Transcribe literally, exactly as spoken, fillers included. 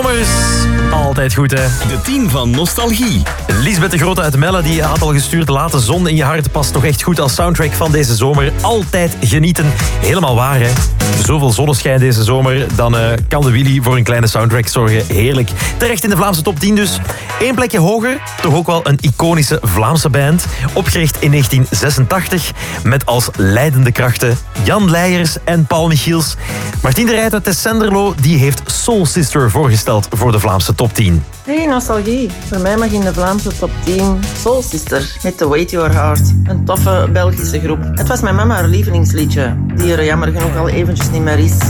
zomers. Altijd goed, hè? De tien van Nostalgie. Lisbeth de Grote uit Melle die had al gestuurd. Laat de zon in je hart past toch echt goed als soundtrack van deze zomer. Altijd genieten. Helemaal waar, hè? Zoveel zonneschijn deze zomer. Dan uh, kan de Willy voor een kleine soundtrack zorgen. Heerlijk. Terecht in de Vlaamse top tien dus. Eén plekje hoger. Toch ook wel een iconische Vlaamse band. Opgericht in negentien zesentachtig. Met als leidende krachten Jan Leijers en Paul Michiels. Martien de Rijt uit Tessenderlo die heeft Soul Sister voorgesteld voor de Vlaamse top tien. Hey Nostalgie, voor mij mag in de Vlaamse top tien Soul Sister met The Way to Your Heart. Een toffe Belgische groep. Het was mijn mama haar lievelingsliedje, die er jammer genoeg al eventjes niet meer is.